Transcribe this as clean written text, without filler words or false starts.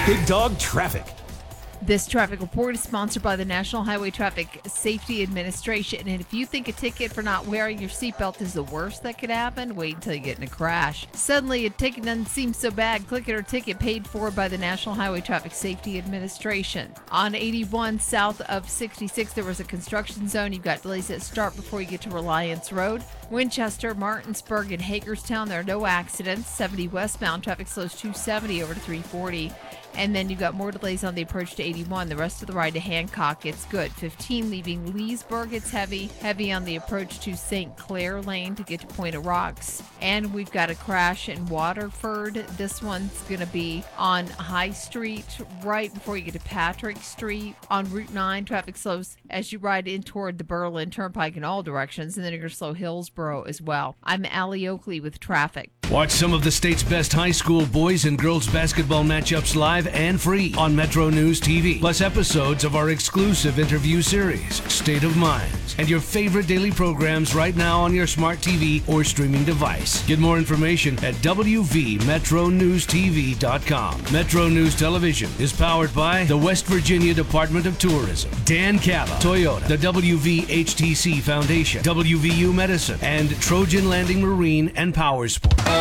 Big Dog Traffic. This traffic report is sponsored by the National Highway Traffic Safety Administration. And if you think a ticket for not wearing your seatbelt is the worst that could happen, wait until you get in a crash. Suddenly, a ticket doesn't seem so bad. Click it or ticket paid for by the National Highway Traffic Safety Administration. On 81 south of 66, there was a construction zone. You've got delays that start before you get to Reliance Road. Winchester, Martinsburg, and Hagerstown, there are no accidents. 70 westbound, traffic slows 270 over to 340. And then you've got more delays on the approach to 81. The rest of the ride to Hancock, it's good. 15 leaving Leesburg, it's heavy. Heavy on the approach to St. Clair Lane to get to Point of Rocks. And we've got a crash in Waterford. This one's going to be on High Street, right before you get to Patrick Street. On Route 9, traffic slows as you ride in toward the Berlin Turnpike in all directions. And then you're going to slow Hillsborough as well. I'm Allie Oakley with traffic. Watch some of the state's best high school boys and girls basketball matchups live and free on Metro News TV, plus episodes of our exclusive interview series, State of Minds, and your favorite daily programs right now on your smart TV or streaming device. Get more information at wvmetronewstv.com. Metro News Television is powered by the West Virginia Department of Tourism, Dan Cava, Toyota, the WVHTC Foundation, WVU Medicine, and Trojan Landing Marine and Power Sport.